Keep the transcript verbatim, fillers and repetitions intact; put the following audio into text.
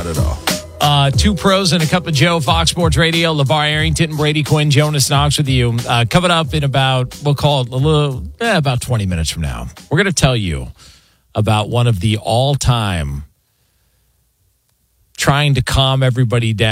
at all. Uh, two pros and a cup of Joe, Fox Sports Radio. LeVar Arrington, Brady Quinn, Jonas Knox with you. Uh, coming up in about, we'll call it a little, eh, about twenty minutes from now. We're going to tell you about one of the all-time trying to calm everybody down.